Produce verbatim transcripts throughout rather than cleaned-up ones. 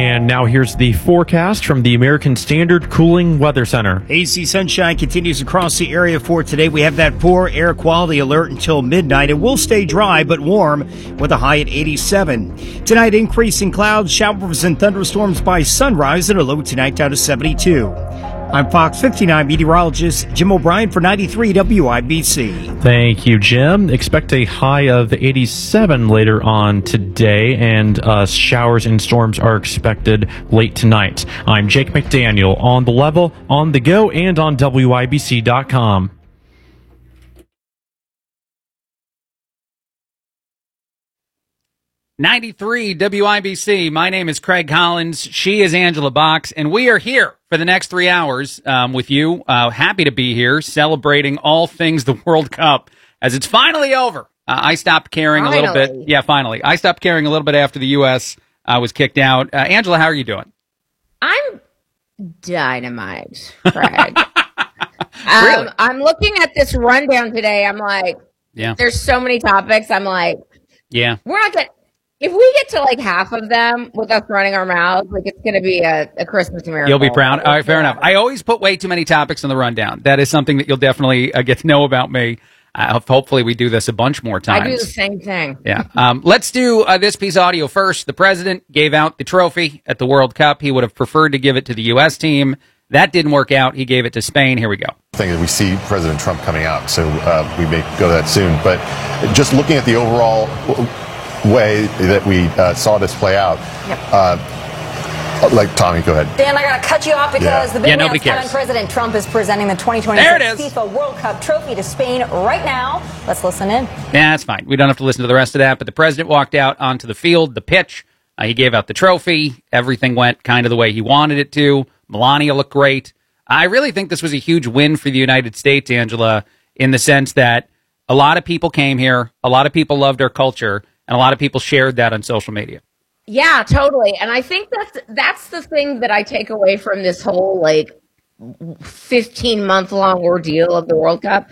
And now here's the forecast from the American Standard Cooling Weather Center. Hazy sunshine continues across the area for today. We have that poor air quality alert until midnight. It will stay dry but warm with a high at eighty-seven. Tonight, increasing clouds, showers and thunderstorms by sunrise and a low tonight down to seventy-two. I'm Fox fifty-nine meteorologist Jim O'Brien for ninety-three W I B C. Thank you, Jim. Expect a high of eighty-seven later on today, and uh, showers and storms are expected late tonight. I'm Jake McDaniel on the level, on the go, and on W I B C dot com. ninety-three W I B C. My name is Craig Collins. She is Angela Box, and we are here for the next three hours um, with you. Uh, happy to be here, celebrating all things the World Cup as it's finally over. Uh, I stopped caring finally. a little bit. Yeah, finally. I stopped caring a little bit after the U S uh, was kicked out. Uh, Angela, how are you doing? I'm dynamite, Craig. Really? um, I'm looking at this rundown today. I'm like, yeah. There's so many topics. I'm like, yeah, we're not going If we get to like half of them with us running our mouths, like it's going to be a, a Christmas miracle. You'll be proud. All right, fair enough. I always put way too many topics on the rundown. That is something that you'll definitely uh, get to know about me. Uh, hopefully we do this a bunch more times. I do the same thing. Yeah. Um, let's do uh, this piece of audio first. The president gave out the trophy at the World Cup. He would have preferred to give it to the U S team. That didn't work out. He gave it to Spain. Here we go. I think that we see President Trump coming out, so uh, we may go to that soon. But just looking at the overall way that we uh, saw this play out. Yep. Uh, like, Tommy, go ahead. Dan, I got to cut you off because yeah. the big yeah, nobody announcement cares. President Trump is presenting the twenty twenty-six FIFA World Cup trophy to Spain right now. Let's listen in. Yeah, that's fine. We don't have to listen to the rest of that. But the president walked out onto the field, the pitch. Uh, he gave out the trophy. Everything went kind of the way he wanted it to. Melania looked great. I really think this was a huge win for the United States, Angela, in the sense that a lot of people came here. A lot of people loved our culture. And a lot of people shared that on social media. Yeah, totally. And I think that's that's the thing that I take away from this whole like fifteen month long ordeal of the World Cup.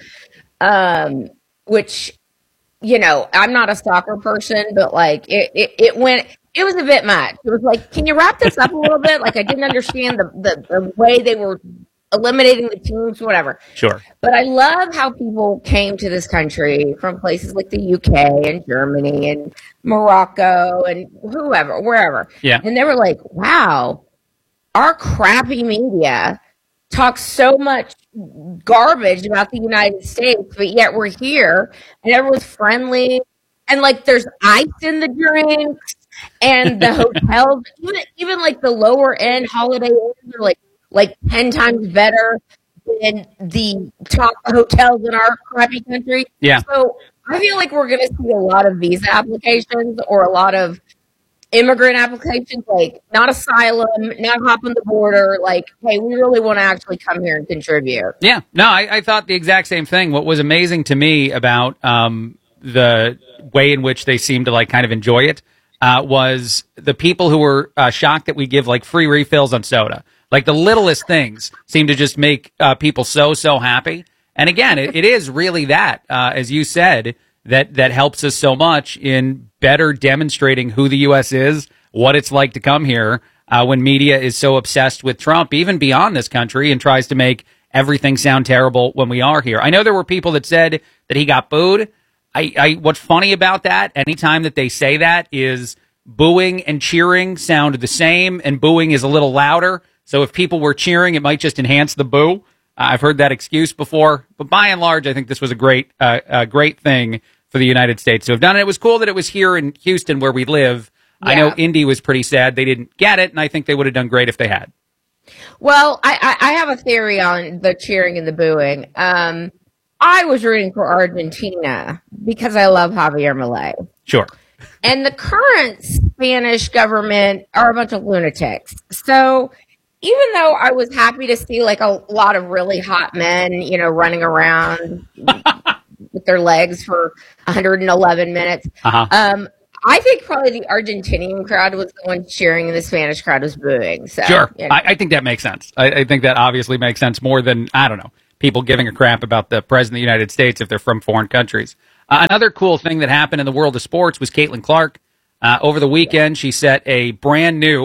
Um, which, you know, I'm not a soccer person, but like it, it, it went it was a bit much. It was like, can you wrap this up a little bit? Like I didn't understand the, the, the way they were eliminating the teams, whatever. Sure. But I love how people came to this country from places like the U K and Germany and Morocco and whoever, wherever. Yeah. And they were like, wow, our crappy media talks so much garbage about the United States, but yet we're here and everyone's friendly. And like there's ice in the drinks and the hotels, even, even like the lower end holiday inns are like, like ten times better than the top hotels in our crappy country. Yeah. So I feel like we're going to see a lot of visa applications or a lot of immigrant applications, like not asylum, not hopping the border. Like, hey, we really want to actually come here and contribute. Yeah. No, I, I thought the exact same thing. What was amazing to me about um, the way in which they seemed to like kind of enjoy it uh, was the people who were uh, shocked that we give like free refills on soda. Like the littlest things seem to just make uh, people so, so happy. And again, it, it is really that, uh, as you said, that, that helps us so much in better demonstrating who the U S is, what it's like to come here uh, when media is so obsessed with Trump, even beyond this country, and tries to make everything sound terrible when we are here. I know there were people that said that he got booed. I, I what's funny about that, anytime that they say that, is booing and cheering sound the same, and booing is a little louder. So if people were cheering, it might just enhance the boo. Uh, I've heard that excuse before. But by and large, I think this was a great uh, a great thing for the United States to have done. And it was cool that it was here in Houston where we live. Yeah. I know Indy was pretty sad they didn't get it, and I think they would have done great if they had. Well, I, I, I have a theory on the cheering and the booing. Um, I was rooting for Argentina because I love Javier Milei. Sure. And the current Spanish government are a bunch of lunatics. So even though I was happy to see like a lot of really hot men, you know, running around with their legs for one hundred eleven minutes, uh-huh. um, I think probably the Argentinian crowd was the one cheering and the Spanish crowd was booing. So, sure. You know. I, I think that makes sense. I, I think that obviously makes sense more than, I don't know, people giving a crap about the president of the United States if they're from foreign countries. Uh, another cool thing that happened in the world of sports was Caitlin Clark. Uh, over the weekend, she set a brand new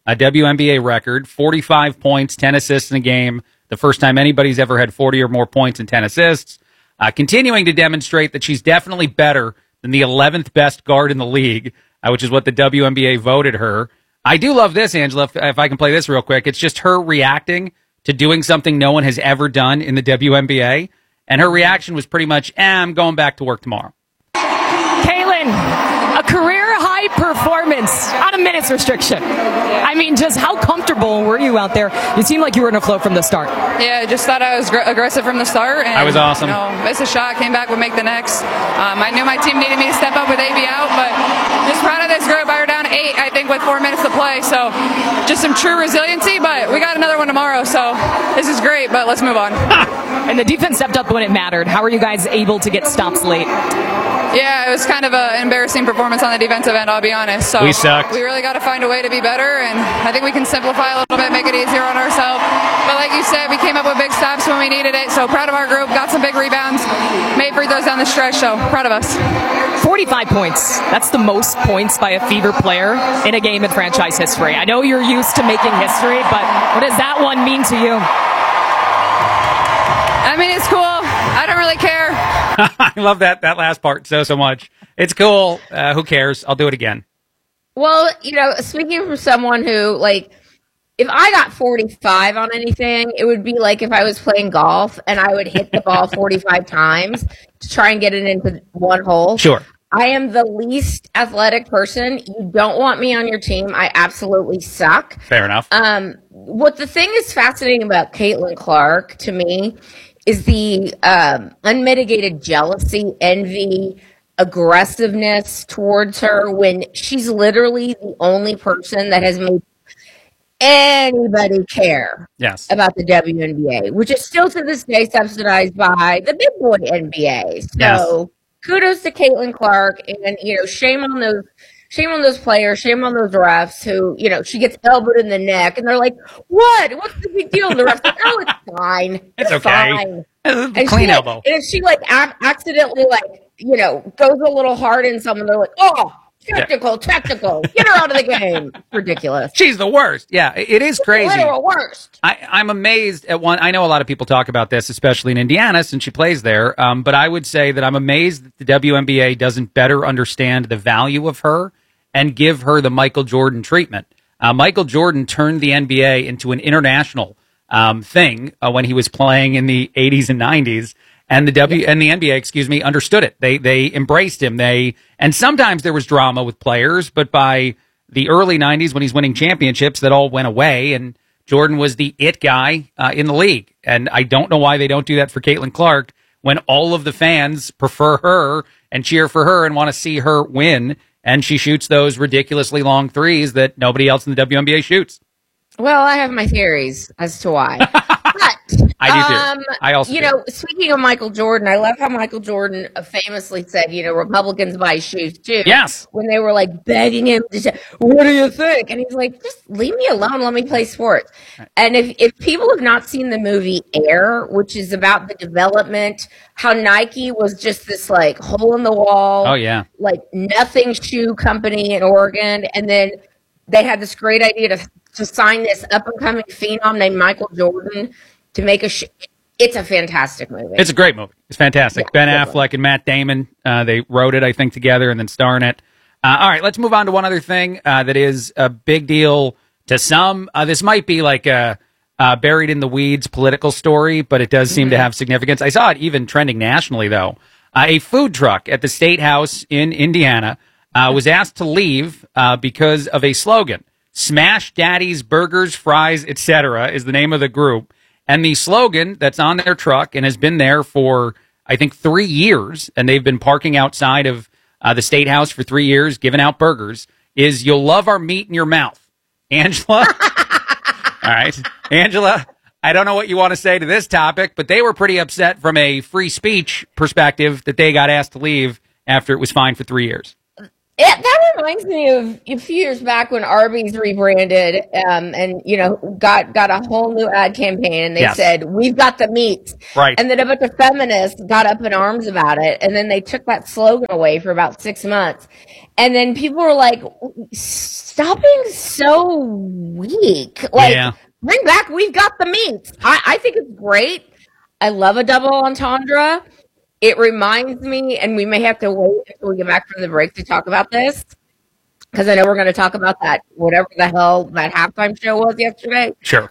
a W N B A record, forty-five points, ten assists in a game. The first time anybody's ever had forty or more points and ten assists. Uh, continuing to demonstrate that she's definitely better than the eleventh best guard in the league, uh, which is what the W N B A voted her. I do love this, Angela, if, if I can play this real quick. It's just her reacting to doing something no one has ever done in the W N B A. And her reaction was pretty much, eh, I'm going back to work tomorrow. Caitlin, a career-high performance on a minutes restriction. I mean, just how comfortable were you out there? You seemed like you were in a flow from the start. Yeah, just thought I was gr- aggressive from the start. And, I was awesome. You know, missed a shot, came back, would make the next. Um, I knew my team needed me to step up with A B out, but just proud of this group. I were down eight, I think, with four minutes to play. So just some true resiliency, but we got another one tomorrow. So this is great, but let's move on. And the defense stepped up when it mattered. How are you guys able to get stops late? Yeah, it was kind of an embarrassing performance on the defensive end, I'll be honest. So we sucked. We really got to find a way to be better, and I think we can simplify a little bit, make it easier on ourselves. But like you said, we came up with big stops when we needed it, so proud of our group, got some big rebounds, made free throws down the stretch, so proud of us. forty-five points. That's the most points by a Fever player in a game in franchise history. I know you're used to making history, but what does that one mean to you? I mean, it's cool. I don't really care. I love that that last part so, so much. It's cool. Uh, who cares? I'll do it again. Well, you know, speaking from someone who, like, if I got forty-five on anything, it would be like if I was playing golf and I would hit the ball forty-five times to try and get it into one hole. Sure. I am the least athletic person. You don't want me on your team. I absolutely suck. Fair enough. Um, what the thing is fascinating about Caitlin Clark to me is the um, unmitigated jealousy, envy, aggressiveness towards her when she's literally the only person that has made anybody care yes. about the W N B A, which is still to this day subsidized by the big boy N B A. So yes. Kudos to Caitlin Clark, and you know, shame on those Shame on those players, shame on those refs who, you know, she gets elbowed in the neck and they're like, what? What's the big deal? And the ref's like, oh, it's fine. It's, it's okay. Fine. It's and clean she, elbow. Like, and if she like a- accidentally like, you know, goes a little hard in someone, they're like, oh, technical, yeah. technical. Get her out of the game. Ridiculous. She's the worst. Yeah, it is crazy. She's the literal worst. I, I'm amazed at one. I know a lot of people talk about this, especially in Indiana, since she plays there. Um, but I would say that I'm amazed that the W N B A doesn't better understand the value of her and give her the Michael Jordan treatment. Uh, Michael Jordan turned the N B A into an international um, thing uh, when he was playing in the eighties and nineties, and the W and the N B A, excuse me, understood it. They they embraced him. They and sometimes there was drama with players, but by the early nineties, when he's winning championships, that all went away, and Jordan was the it guy uh, in the league. And I don't know why they don't do that for Caitlin Clark when all of the fans prefer her and cheer for her and want to see her win. And she shoots those ridiculously long threes that nobody else in the W N B A shoots. Well, I have my theories as to why. But, I do too. Um, I also You do. know, speaking of Michael Jordan, I love how Michael Jordan famously said, you know, Republicans buy shoes too. Yes. When they were like begging him to say, what do you think? And he's like, just leave me alone. Let me play sports. Right. And if, if people have not seen the movie Air, which is about the development, how Nike was just this like hole in the wall. Oh, yeah. Like nothing shoe company in Oregon. And then they had this great idea to to sign this up-and-coming phenom named Michael Jordan to make a sh- it's a fantastic movie. It's a great movie. It's fantastic. Yeah, Ben Affleck one. And Matt Damon, uh, they wrote it, I think, together and then star in it. Uh, all right, let's move on to one other thing uh, that is a big deal to some. Uh, this might be like a uh, buried in the weeds political story, but it does seem mm-hmm. to have significance. I saw it even trending nationally, though. Uh, a food truck at the State House in Indiana uh, was asked to leave uh, because of a slogan. Smash Daddy's Burgers, Fries, et cetera is the name of the group. And the slogan that's on their truck and has been there for, I think, three years, and they've been parking outside of uh, the State House for three years, giving out burgers, is you'll love our meat in your mouth. Angela? All right. Angela, I don't know what you want to say to this topic, but they were pretty upset from a free speech perspective that they got asked to leave after it was fine for three years. It, that reminds me of a few years back when Arby's rebranded um, and, you know, got, got a whole new ad campaign. And they yes. said, we've got the meat. Right. And then a bunch of feminists got up in arms about it. And then they took that slogan away for about six months. And then people were like, stop being so weak. Like, yeah. bring back, we've got the meat. I, I think it's great. I love a double entendre. It reminds me, and we may have to wait until we get back from the break to talk about this, because I know we're going to talk about that, whatever the hell that halftime show was yesterday. Sure.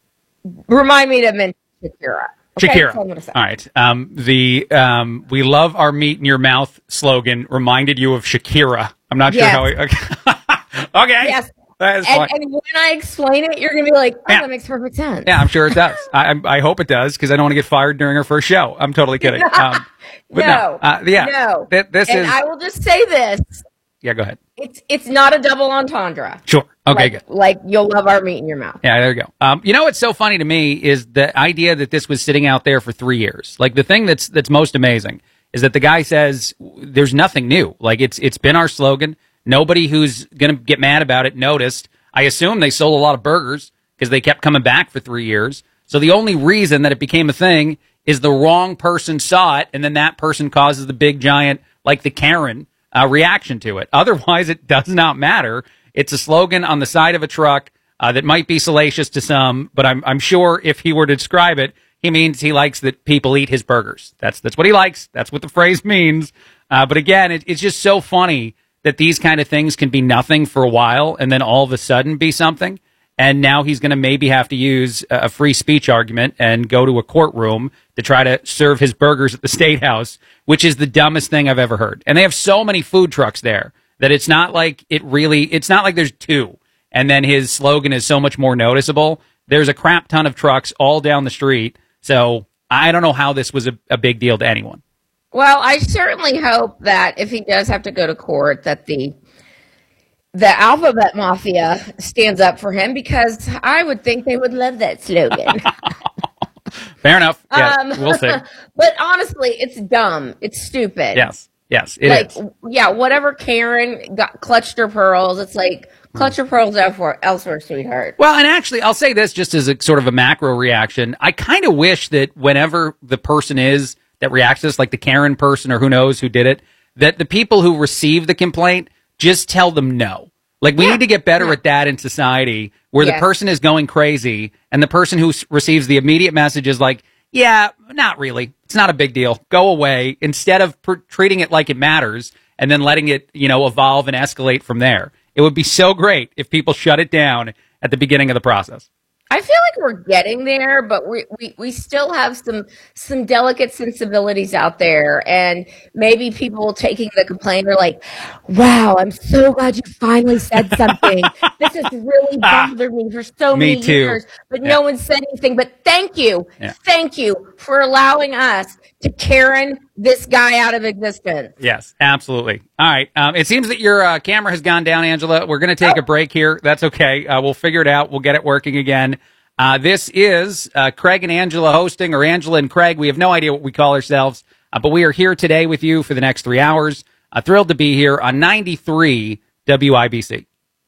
Remind me to mention Shakira. Okay? Shakira. All right. Um, the um, "We love our meat in your mouth" slogan reminded you of Shakira. I'm not yes. sure how. We, okay. okay. Yes. And, and when I explain it, you're going to be like, oh, yeah. that makes perfect sense. Yeah, I'm sure it does. I, I hope it does, because I don't want to get fired during our first show. I'm totally kidding. Um, but no. no. Uh, yeah. No. Th- this and is. I will just say this. Yeah, go ahead. It's it's not a double entendre. Sure. Okay, like, good. Like, you'll love our meat in your mouth. Yeah, there you go. Um, you know what's so funny to me is the idea that this was sitting out there for three years. Like, the thing that's that's most amazing is that the guy says there's nothing new. Like, it's it's been our slogan. Nobody who's going to get mad about it noticed. I assume they sold a lot of burgers because they kept coming back for three years. So the only reason that it became a thing is the wrong person saw it, and then that person causes the big giant, like the Karen, uh, reaction to it. Otherwise, it does not matter. It's a slogan on the side of a truck uh, that might be salacious to some, but I'm I'm sure if he were to describe it, he means he likes that people eat his burgers. That's that's what he likes. That's what the phrase means. Uh, but again, it, it's just so funny that these kind of things can be nothing for a while and then all of a sudden be something. And now he's going to maybe have to use a free speech argument and go to a courtroom to try to serve his burgers at the State House, which is the dumbest thing I've ever heard. And they have so many food trucks there that it's not like it really, it's not like there's two. And then his slogan is so much more noticeable. There's a crap ton of trucks all down the street. So I don't know how this was a, a big deal to anyone. Well, I certainly hope that if he does have to go to court, that the the Alphabet Mafia stands up for him, because I would think they would love that slogan. Fair enough. Yes, um, we'll see. But honestly, it's dumb. It's stupid. Yes, yes, it like, is. Yeah, whatever Karen got clutched her pearls. It's like, clutch your pearls elsewhere, elsewhere, sweetheart. Well, and actually, I'll say this just as a sort of a macro reaction. I kind of wish that whenever the person is that reacts to this, like the Karen person or who knows who did it, that the people who receive the complaint just tell them no. Like, we yeah. need to get better yeah. at that in society, where yeah. the person is going crazy and the person who s- receives the immediate message is like, yeah, not really. It's not a big deal. Go away, instead of pr- treating it like it matters and then letting it, you know, evolve and escalate from there. It would be so great if people shut it down at the beginning of the process. I feel like we're getting there, but we, we, we still have some some delicate sensibilities out there, and maybe people taking the complaint are like, wow, I'm so glad you finally said something. This has really bothered me for so me many too. years, but yeah. no one said anything. But thank you, yeah. thank you for allowing us to Karen this guy out of existence. Yes, absolutely. All right. Um, it seems that your uh, camera has gone down, Angela. We're going to take oh. a break here. That's okay. Uh, we'll figure it out. We'll get it working again. Uh, this is uh, Craig and Angela hosting, or Angela and Craig. We have no idea what we call ourselves, uh, but we are here today with you for the next three hours. Uh, thrilled to be here on ninety-three W I B C.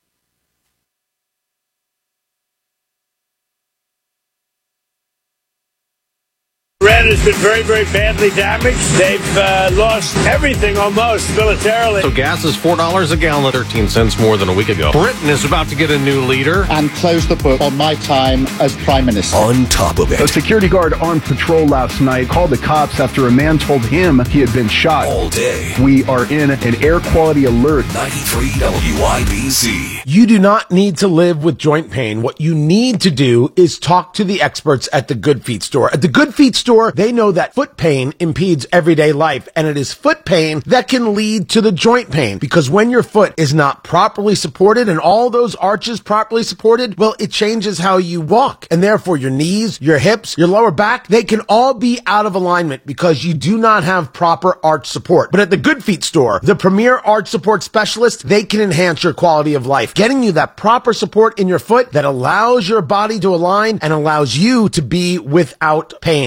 Iran has been very, very badly damaged. They've uh, lost everything almost militarily. So gas is four dollars a gallon, thirteen cents more than a week ago. Britain is about to get a new leader. And close the book on my time as Prime Minister. On top of it, a security guard on patrol last night called the cops after a man told him he had been shot. All day. We are in an air quality alert. ninety-three W I B C. You do not need to live with joint pain. What you need to do is talk to the experts at the Good Feet store. At the Good Feet store, they know that foot pain impedes everyday life, and it is foot pain that can lead to the joint pain, because when your foot is not properly supported and all those arches properly supported, well, it changes how you walk, and therefore your knees, your hips, your lower back, they can all be out of alignment because you do not have proper arch support. But at the Good Feet store, the premier arch support specialists, they can enhance your quality of life, getting you that proper support in your foot that allows your body to align and allows you to be without pain. Get your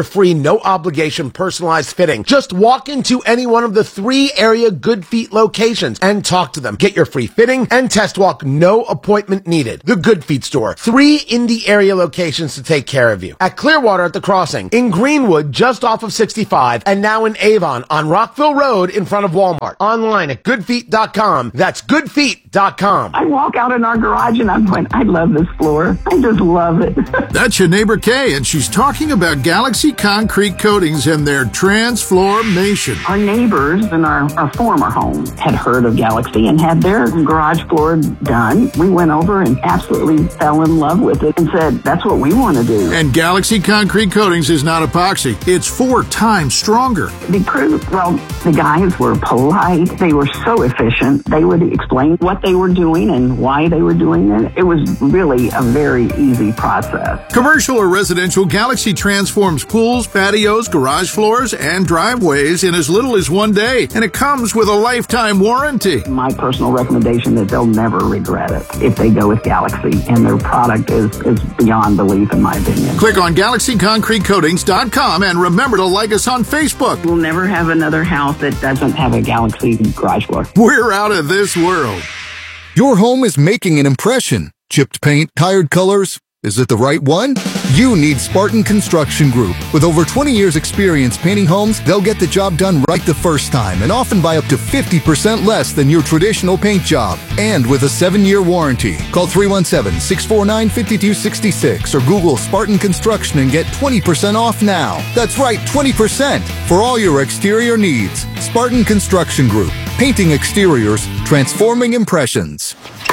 free, no obligation, personalized fitting. Just walk into any one of the three area Good Feet locations and talk to them. Get your free fitting and test walk, no appointment needed. The Good Feet store. Three Indy area locations to take care of you. At Clearwater at the Crossing, in Greenwood just off of sixty-five, and now in Avon on Rockville Road in front of Walmart. Online at good feet dot com. That's good feet dot com. I walk out in our garage and I'm going, I love this floor. I just love it. That's your neighbor Kay, and she's talking about Galaxy Concrete Coatings and their transformation. Our neighbors in our, our former home had heard of Galaxy and had their garage floor done. We went over and absolutely fell in love with it and said, that's what we want to do. And Galaxy Concrete Coatings is not epoxy. It's four times stronger. The crew, well, the guys were polite. They were so efficient. They would explain what they were doing and why they were doing it. It was really a very easy process. Commercial or residential, Galaxy transforms pools, patios, garage floors, and driveways in as little as one day. And it comes with a lifetime warranty. My personal recommendation is they'll never regret it if they go with Galaxy. And their product is, is beyond belief, in my opinion. Click on galaxy concrete coatings dot com and remember to like us on Facebook. We'll never have another house that doesn't have a Galaxy garage floor. We're out of this world. Your home is making an impression. Chipped paint, tired colors. Is it the right one? You need Spartan Construction Group. With over twenty years experience painting homes, they'll get the job done right the first time and often by up to fifty percent less than your traditional paint job. And with a seven-year warranty. Call three one seven, six four nine, five two six six or Google Spartan Construction and get twenty percent off now. That's right, twenty percent for all your exterior needs. Spartan Construction Group. Painting exteriors, transforming impressions.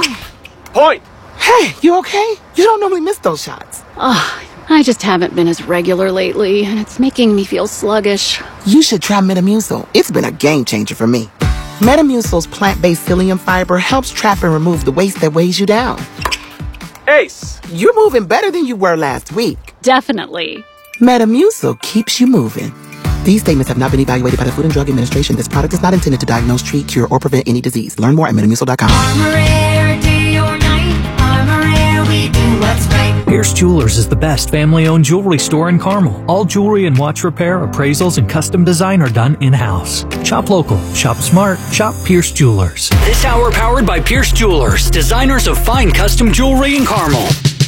Point! Hey, you okay? You don't normally miss those shots. Oh, I just haven't been as regular lately, and it's making me feel sluggish. You should try Metamucil. It's been a game changer for me. Metamucil's plant-based psyllium fiber helps trap and remove the waste that weighs you down. Ace, you're moving better than you were last week. Definitely. Metamucil keeps you moving. These statements have not been evaluated by the Food and Drug Administration. This product is not intended to diagnose, treat, cure, or prevent any disease. Learn more at metamucil dot com. Pierce Jewelers is the best family-owned jewelry store in Carmel. All jewelry and watch repair, appraisals, and custom design are done in-house. Shop local, shop smart, shop Pierce Jewelers. This hour powered by Pierce Jewelers, designers of fine custom jewelry in Carmel.